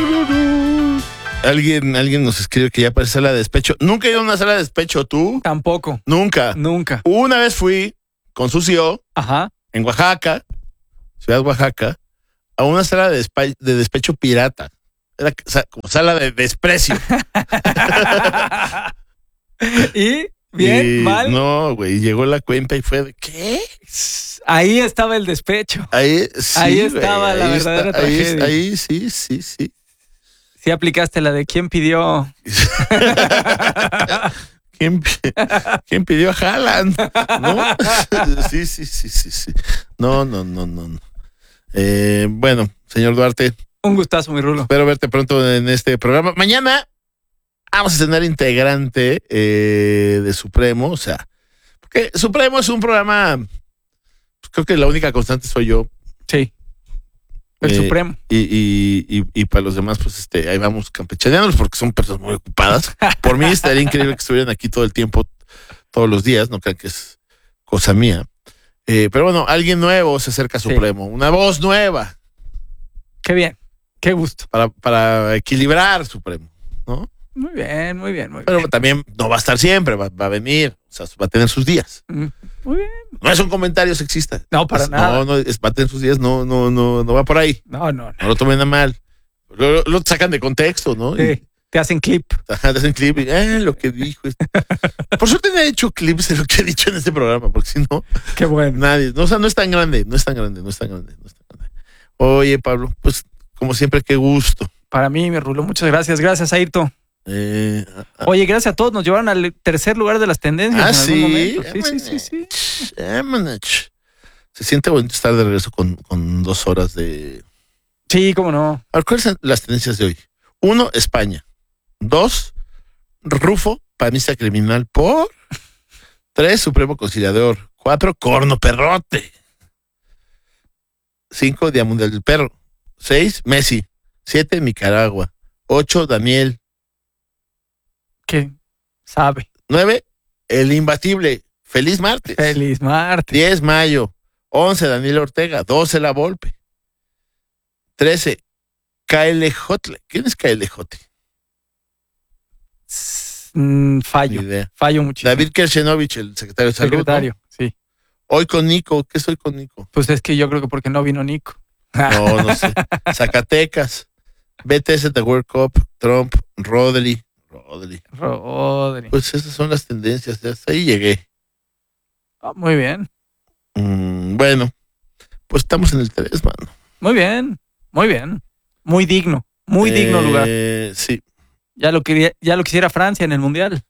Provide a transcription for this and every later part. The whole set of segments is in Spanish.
Alguien nos escribe que ya parece sala de despecho. Nunca he ido a una sala de despecho, ¿tú? Tampoco. Nunca. Una vez fui con Sucio en Oaxaca, ciudad Oaxaca, a una sala de despecho pirata. Era como sala de desprecio. ¿Y? ¿Bien? ¿Mal? No, güey, llegó la cuenta y fue de ¿qué? Ahí estaba el despecho. Ahí estaba la verdadera tragedia. Ahí sí. Sí aplicaste la de ¿quién pidió? ¿Quién pidió a Haaland? ¿No? Sí. No. Bueno, señor Duarte. Un gustazo, mi Rulo. Espero verte pronto en este programa. Mañana vamos a tener integrante de Supremo, o sea, porque Supremo es un programa, pues creo que la única constante soy yo. Sí. El Supremo. Y para los demás, pues ahí vamos campechaneándolos porque son personas muy ocupadas. Por mí estaría increíble que estuvieran aquí todo el tiempo, todos los días, no crean que es cosa mía. Pero bueno, alguien nuevo se acerca a Supremo, una voz nueva. Qué bien, qué gusto. Para equilibrar Supremo, ¿no? Muy bien. Pero también no va a estar siempre, va a venir, o sea, va a tener sus días. Muy bien. No es un comentario sexista. No, para nada. No, va a tener sus días, no va por ahí. No. No lo tomen a mal. Lo sacan de contexto, ¿no? Sí, te hacen clip. Te hacen clip y lo que dijo. Por suerte me ha hecho clips de lo que he dicho en este programa, porque si no, qué bueno. Nadie, o sea, no es tan grande. Oye, Pablo, pues como siempre, qué gusto. Para mí, mi Rulo, muchas gracias. Gracias, Ayrton. Oye, gracias a todos. Nos llevaron al tercer lugar de las tendencias en algún momento. Sí. Se siente bonito estar de regreso con 2 horas de... Sí, cómo no. A ver, ¿cuáles son las tendencias de hoy? 1, España. 2, Rufo, panista criminal por... 3, Supremo Conciliador. 4, Corno Perrote. 5, Día Mundial del Perro. 6, Messi. 7, Nicaragua. 8, Daniel. ¿Qué sabe? 9, El Imbatible. Feliz martes. 10, Mayo. 11, Daniel Ortega. 12, La Volpe. 13, KL Jotle. ¿Quién es KL Jotle? Fallo muchísimo. David Kershenovich, el secretario de Salud. ¿No? Sí. Hoy con Nico. ¿Qué soy con Nico? Pues es que yo creo que porque no vino Nico. No sé. Zacatecas. BTS The World Cup. Trump. Rodri. Pues esas son las tendencias. Hasta ahí llegué. Muy bien. Bueno, pues estamos en el 3, mano. Muy bien. Muy digno lugar. Sí. Ya lo quisiera Francia en el Mundial.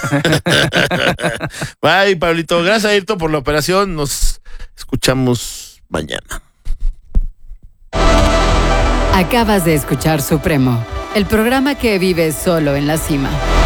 Bye, Pablito. Gracias, Ayrton, por la operación. Nos escuchamos mañana. Acabas de escuchar Supremo, el programa que vive solo en la cima.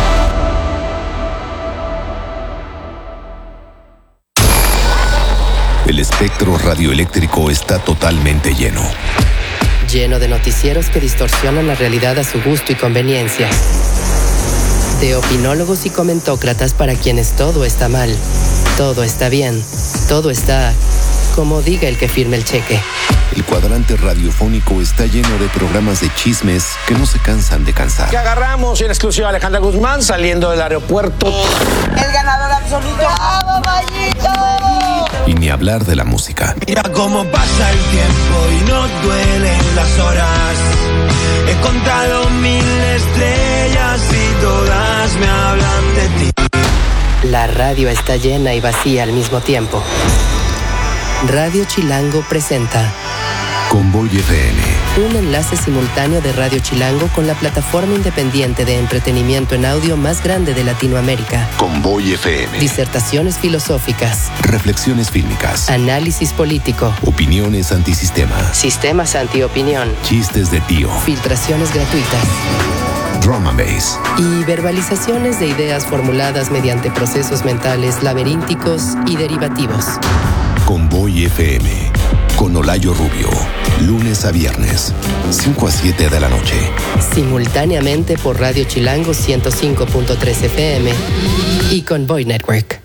El espectro radioeléctrico está totalmente lleno. Lleno de noticieros que distorsionan la realidad a su gusto y conveniencia. De opinólogos y comentócratas para quienes todo está mal, todo está bien, todo está como diga el que firme el cheque. El cuadrante radiofónico está lleno de programas de chismes que no se cansan de cansar. Que agarramos en exclusiva a Alejandra Guzmán saliendo del aeropuerto. El ganador absoluto. ¡Bravo, Mayito! Y ni hablar de la música. Mira cómo pasa el tiempo y no duelen las horas. He contado 1000 estrellas y todas me hablan de ti. La radio está llena y vacía al mismo tiempo. Radio Chilango presenta Convoy FM, un enlace simultáneo de Radio Chilango con la plataforma independiente de entretenimiento en audio más grande de Latinoamérica. Convoy FM. Disertaciones filosóficas, reflexiones fílmicas, análisis político, opiniones antisistema, sistemas antiopinión, chistes de tío, filtraciones gratuitas, drum and bass y verbalizaciones de ideas formuladas mediante procesos mentales laberínticos y derivativos. Convoy FM, con Olayo Rubio, lunes a viernes, 5 a 7 de la noche. Simultáneamente por Radio Chilango 105.3 FM y Convoy Network.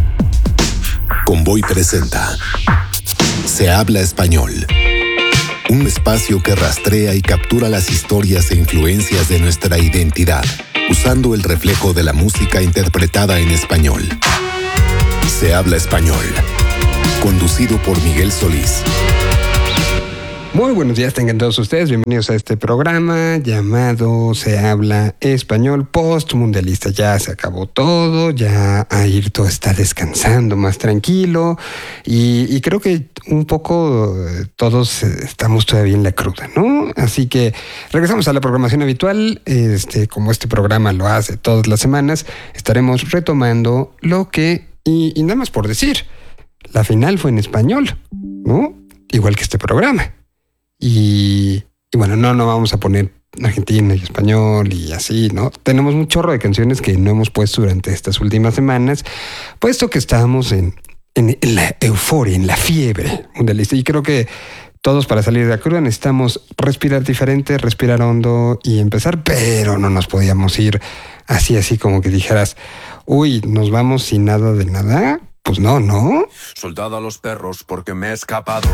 Convoy presenta Se habla español. un espacio que rastrea y captura las historias e influencias de nuestra identidad, usando el reflejo de la música interpretada en español. Se habla español. Conducido por Miguel Solís. Muy buenos días tengan todos ustedes, bienvenidos a este programa llamado Se Habla Español Postmundialista. Ya se acabó todo, ya Airto está descansando más tranquilo y creo que un poco todos estamos todavía en la cruda, ¿no? Así que regresamos a la programación habitual, como este programa lo hace todas las semanas, estaremos retomando lo que, y nada más por decir, la final fue en español, ¿no? Igual que este programa. Y bueno, no vamos a poner argentino y español y así, ¿no? Tenemos un chorro de canciones que no hemos puesto durante estas últimas semanas, puesto que estábamos en la euforia, en la fiebre mundialista. Y creo que todos para salir de la cruda necesitamos respirar diferente, respirar hondo y empezar, pero no nos podíamos ir así como que dijeras, uy, nos vamos sin nada de nada. Pues no. Soldado a los perros porque me he escapado.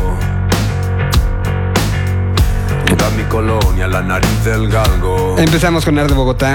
Toda mi colonia, la nariz del galgo. Empezamos con Ar de Bogotá.